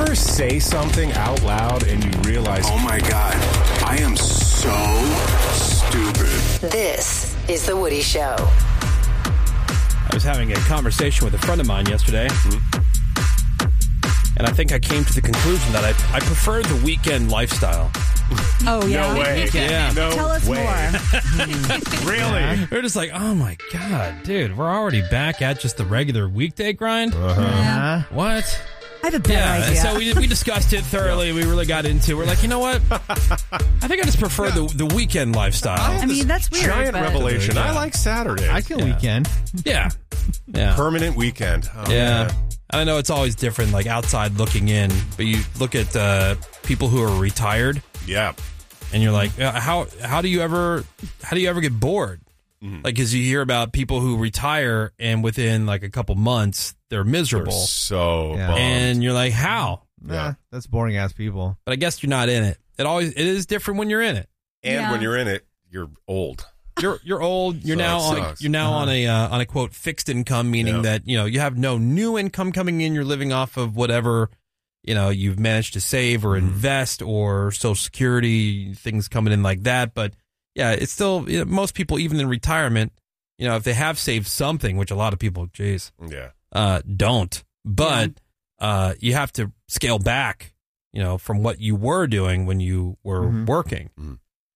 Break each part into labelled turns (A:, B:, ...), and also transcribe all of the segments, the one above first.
A: ever say something out loud and you realize,
B: oh my God, I am so stupid?
C: This is The Woody Show.
D: I was having a conversation with a friend of mine yesterday, and I think I came to the conclusion that I prefer the weekend lifestyle.
E: Oh, yeah?
A: no way.
D: Yeah.
A: No
E: Tell us
A: way.
E: more.
A: Really?
D: We're just like, oh my God, dude, we're already back at just the regular weekday grind?
E: Yeah.
D: What?
E: I have a better idea.
D: So we discussed it thoroughly. We really got into it. We're like, you know what? I think I just prefer the weekend lifestyle.
E: I mean, that's weird.
A: Giant
E: but
A: revelation.
D: Yeah.
A: I like Saturdays.
F: I can weekend.
D: Yeah. Yeah.
A: Permanent weekend. Oh,
D: Yeah.
A: man.
D: I know it's always different, like outside looking in, but you look at people who are retired,
A: Yeah.
D: and you're like, how do you ever get bored?
A: Mm-hmm.
D: Like, because you hear about people who retire and within like a couple months they're miserable,
A: They're so
F: Yeah.
A: bummed.
D: and you're like, how?
F: Nah, that's boring ass people.
D: But I guess you're not in it. It is different when you're in it.
A: And
E: Yeah.
A: when you're in it, you're old.
D: You're old. You're
A: So
D: now
A: it
D: on
A: sucks.
D: on a quote fixed income, meaning
A: Yeah.
D: that you have no new income coming in. You're living off of whatever you've managed to save or invest or Social Security things coming in like that. But yeah, it's still most people, even in retirement, if they have saved something, which a lot of people,
A: Yeah.
D: don't. But you have to scale back, from what you were doing when you were working.
A: Mhm.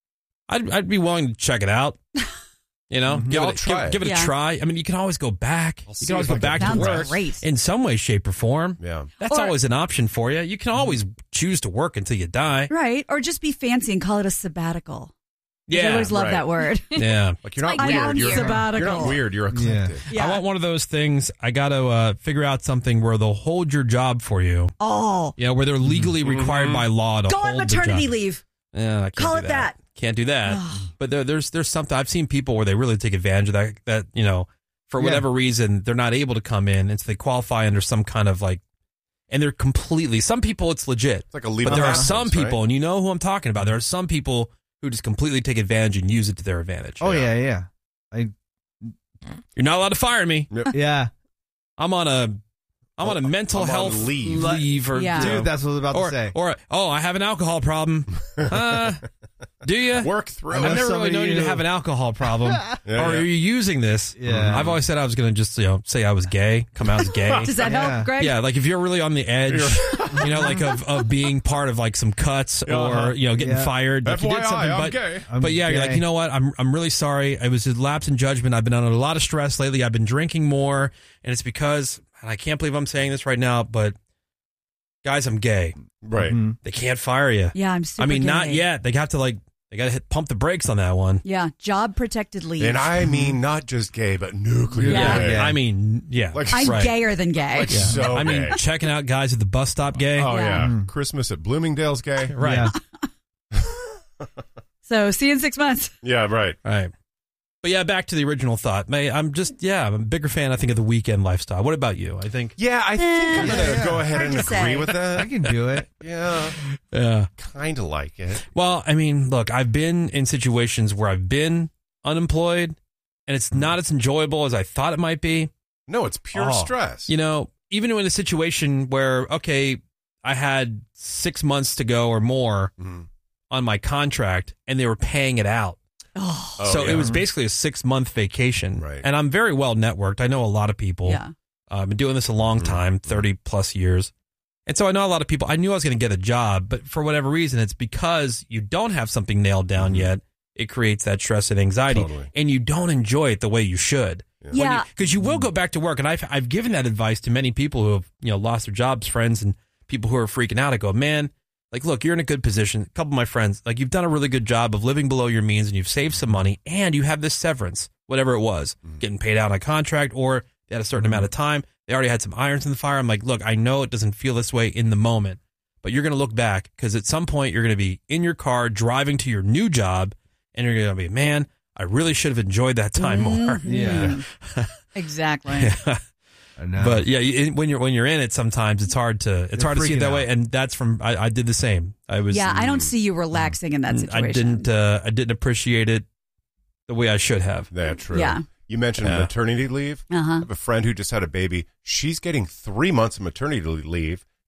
D: I'd be willing to check it out. Give
A: I'll
D: it
A: try
D: give it
E: Yeah.
D: a try. I mean, you can always go back. You
A: see
D: can always
A: if I
D: go back
A: can
D: to
E: Sounds
D: work
E: great.
D: in some way, shape, or form.
A: Yeah.
D: That's
E: Or-
D: always an option for you. You can always choose to work until you die.
E: Right. Or just be fancy and call it a sabbatical. I
D: Yeah,
E: always love
A: right.
E: that word.
D: yeah.
A: Like, you're not
E: like
A: weird.
E: I'm
A: You're
E: sabbatical.
A: not weird. You're eclectic.
E: Yeah.
D: I want one of those things. I got to figure out something where they'll hold your job for you.
E: Oh.
D: Where they're legally required by law to
E: Go
D: hold
E: on
D: the
E: maternity
D: job.
E: leave.
D: Yeah, I can't
E: Call
D: do
E: it that.
D: Can't do that. But there's something I've seen people where they really take advantage of that for whatever reason they're not able to come in, and so they qualify under some kind of and they're completely. Some people it's legit,
A: It's like a leave
D: but
A: of
D: there are
A: absence,
D: some people,
A: right?
D: and you know who I'm talking about. There are some people who just completely take advantage and use it to their advantage.
F: Oh yeah.
D: You're not allowed to fire me.
F: Yeah.
D: I'm on a mental
A: I'm on
D: health
A: leave.
D: or
E: Yeah.
F: Dude, that's what I was about to say.
D: Or I have an alcohol problem. Do you?
A: Work through
F: I
D: I've
F: know
A: it.
D: never really known you to
F: who-
D: have an alcohol problem.
A: Yeah,
D: Or
A: yeah.
D: are you using this?
F: Yeah.
D: I've always said I was going to just, say I was gay, come out as gay.
E: Does that
F: Yeah.
E: help, Greg?
D: Yeah, like if you're really on the edge, of being part of like some cuts or, getting
F: Yeah.
D: fired. If you did
A: FYI,
D: something,
A: I'm
D: but,
A: gay.
D: but yeah, you're like,
F: gay.
D: you know what? I'm really sorry. It was a lapse in judgment. I've been under a lot of stress lately. I've been drinking more, and it's because, and I can't believe I'm saying this right now, but guys, I'm gay.
A: Right.
F: Mhm.
D: They can't fire you.
E: Yeah, I'm super
D: I mean, not
E: gay.
D: yet. They have to they got to pump the brakes on that one.
E: Yeah, job protected leave.
A: And I mean not just gay, but nuclear
E: Yeah.
A: gay.
D: I mean, yeah.
A: Like,
E: I'm
D: right.
E: gayer than gay.
A: Like
D: Yeah.
A: so
D: I mean,
A: gay.
D: checking out guys at the bus stop gay.
A: Oh,
E: Yeah.
A: yeah. Christmas at Bloomingdale's gay.
D: Right.
F: Yeah.
E: So see you in 6 months.
A: Yeah, right.
D: Right. But yeah, back to the original thought. I'm a bigger fan, I think, of the weekend lifestyle. What about you? I think.
A: Yeah, I think I'm going to
F: Yeah.
A: go ahead
E: Hard
A: and
E: to
A: agree
E: say.
A: with
F: I
A: that.
F: can do it.
A: Yeah,
D: Yeah.
A: kind of like it.
D: Well, I mean, look, I've been in situations where I've been unemployed, and it's not as enjoyable as I thought it might be.
A: No, it's pure
D: Oh.
A: stress.
D: Even in a situation where, okay, I had 6 months to go or more
A: Mhm.
D: on my contract, and they were paying it out.
E: Oh,
A: Oh,
D: So
A: yeah.
D: it was basically a 6-month vacation.
A: Right.
D: And I'm very well networked. I know a lot of people.
E: yeah.
D: I've been doing this a long time, 30 plus years. And so I know a lot of people. I knew I was going to get a job, but for whatever reason, it's because you don't have something nailed down yet. It creates that stress and anxiety,
A: Totally.
D: and you don't enjoy it the way you should.
E: Yeah.
D: Because you will go back to work, and I've given that advice to many people who have lost their jobs, friends, and people who are freaking out. I go, man, look, you're in a good position. A couple of my friends, you've done a really good job of living below your means, and you've saved some money, and you have this severance, whatever it was, getting paid out on a contract, or they had a certain amount of time. They already had some irons in the fire. I'm like, look, I know it doesn't feel this way in the moment, but you're going to look back because at some point you're going to be in your car driving to your new job, and you're going to be, man, I really should have enjoyed that time more.
F: Yeah.
E: Exactly.
F: I know.
D: But yeah, when you're in it, sometimes it's hard to see it
F: freaking
D: that way,
F: out.
D: and that's from I did the same. I was
E: Yeah, I don't see you relaxing in that situation.
D: I didn't appreciate it the way I should have.
A: That's true.
E: Yeah.
A: You mentioned
D: Yeah.
A: maternity leave. I
E: Uh-huh.
A: have a friend who just had a baby. She's getting 3 months of maternity leave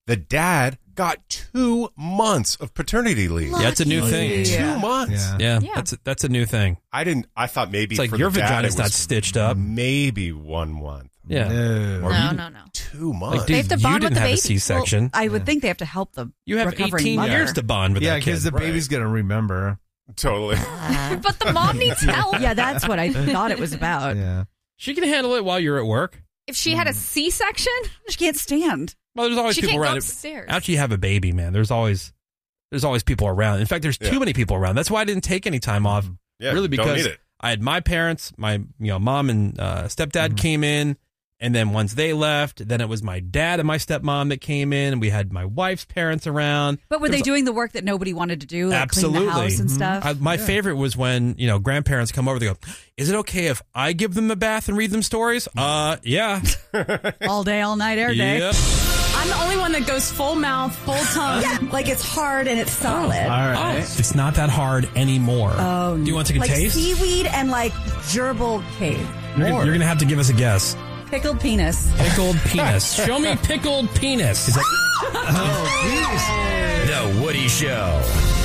A: the dad got 2 months of paternity leave.
D: Yeah, it's a new thing.
A: 2 months.
F: Yeah.
E: Yeah.
D: That's a new thing.
A: I thought maybe
D: It's like
A: for
D: your
A: the dad,
D: vagina's
A: it
D: not
A: was
D: stitched up.
A: Maybe 1 month.
D: Yeah.
F: No.
E: No.
A: 2 months.
D: Like,
G: They
D: dude,
G: have to
D: you
G: bond with
D: didn't
G: the
D: have a
G: baby.
D: C-section.
E: I would think they have to help the
D: You have
E: recovering
D: 18
E: mother.
D: years to bond with
F: Yeah,
D: that kid.
F: because the baby's going to remember.
A: Totally.
G: But the mom needs help.
E: Yeah, that's what I thought it was about.
F: Yeah.
D: She can handle it while you're at work.
G: If she had a C-section,
E: She can't stand.
D: Well, there's always
G: she
D: people
G: can't go
D: around.
G: upstairs.
D: After you have a baby, man, there's always people around. In fact, there's too many people around. That's why I didn't take any time off.
A: Yeah,
D: really,
A: don't
D: because
A: need it.
D: I had my parents, my mom and stepdad came in, and then once they left, then it was my dad and my stepmom that came in, and we had my wife's parents around.
E: But were they
D: There's-
E: doing the work that nobody wanted to do? Like
D: Absolutely.
E: clean the house and stuff?
D: My favorite was when, grandparents come over, they go, "Is it okay if I give them a bath and read them stories?" Yeah.
E: All day, all night, air day.
D: Yep.
H: I'm the only one that goes full mouth, full tongue.
I: Yeah, like it's hard and it's solid.
F: All right.
D: It's not that hard anymore.
E: Oh,
D: Do you want to take a
I: Like
D: taste?
I: seaweed and like gerbil cave.
D: You're going to have to give us a guess.
E: Pickled penis.
D: Pickled penis. Show me pickled penis.
J: The Woody Show.